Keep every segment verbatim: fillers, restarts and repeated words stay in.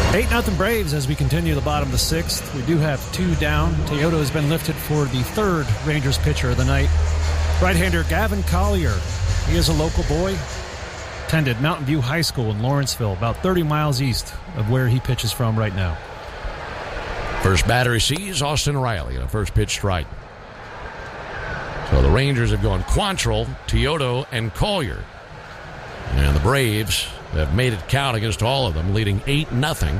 eight nothing Braves as we continue the bottom of the sixth. We do have two down. Teodo has been lifted for the third Rangers pitcher of the night. Right-hander Gavin Collier. He is a local boy. Attended Mountain View High School in Lawrenceville, about thirty miles east of where he pitches from right now. First batter he sees Austin Riley in a first pitch strike. So the Rangers have gone Quantrill, Teodo, and Collier. And the Braves have made it count against all of them, leading eight nothing.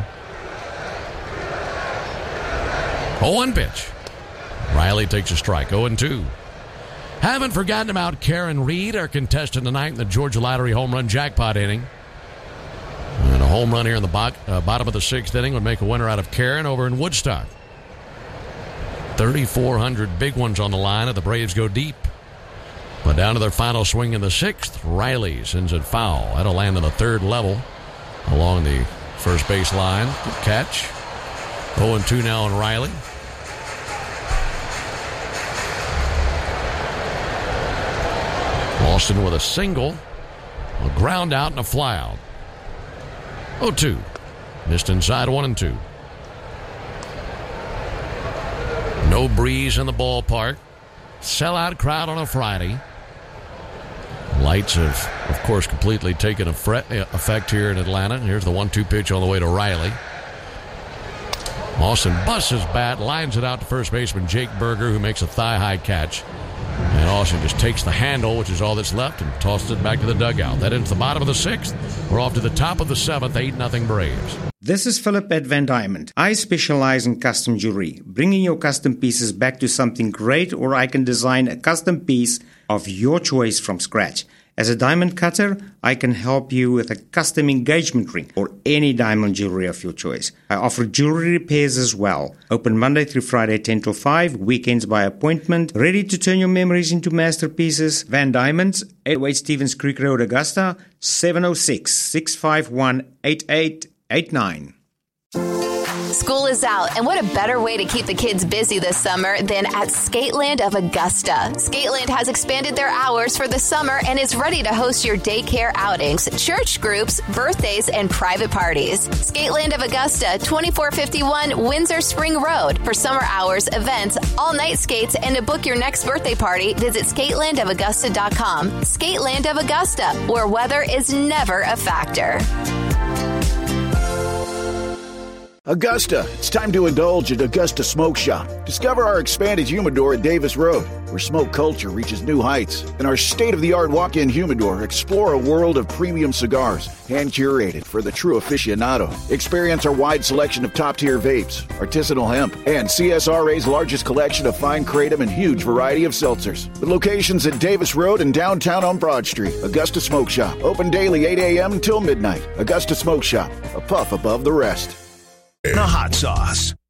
oh one pitch. Riley takes a strike, oh and two. Haven't forgotten about Karen Reed, our contestant tonight in the Georgia Lottery home run jackpot inning. And a home run here in the bo- uh, bottom of the sixth inning would make a winner out of Karen over in Woodstock. thirty-four hundred big ones on the line, and the Braves go deep. But down to their final swing in the sixth, Riley sends it foul. That'll land on the third level along the first base line. Good catch. oh and two now on Riley. Austin with a single, a ground out, and a fly out. oh two. Missed inside one and two. No breeze in the ballpark. Sellout crowd on a Friday. Lights have, of course, completely taken effect here in Atlanta. Here's the one two pitch on the way to Riley. Austin busts his bat, lines it out to first baseman Jake Berger, who makes a thigh-high catch. And Austin just takes the handle, which is all that's left, and tosses it back to the dugout. That ends the bottom of the sixth. We're off to the top of the seventh, eight nothing Braves. This is Philip at Van Diamond. I specialize in custom jewelry, bringing your custom pieces back to something great, or I can design a custom piece of your choice from scratch. As a diamond cutter, I can help you with a custom engagement ring or any diamond jewelry of your choice. I offer jewelry repairs as well. Open Monday through Friday, ten till five, weekends by appointment. Ready to turn your memories into masterpieces? Van Diamonds, eight oh eight Stevens Creek Road, Augusta, seven oh six, six five one, eight eight eight nine. School is out, and what a better way to keep the kids busy this summer than at Skateland of Augusta. Skateland has expanded their hours for the summer and is ready to host your daycare outings, church groups, birthdays, and private parties. Skateland of Augusta, twenty-four fifty-one Windsor Spring Road. For summer hours, events, all-night skates, and to book your next birthday party, visit skateland of augusta dot com. Skateland of Augusta, where weather is never a factor. Augusta, it's time to indulge at Augusta Smoke Shop. Discover our expanded humidor at Davis Road, where smoke culture reaches new heights. And our state-of-the-art walk-in humidor, explore a world of premium cigars, hand-curated for the true aficionado. Experience our wide selection of top-tier vapes, artisanal hemp, and C S R A's largest collection of fine kratom and huge variety of seltzers. With locations at Davis Road and downtown on Broad Street. Augusta Smoke Shop, open daily eight a.m. until midnight. Augusta Smoke Shop, a puff above the rest. The hot sauce.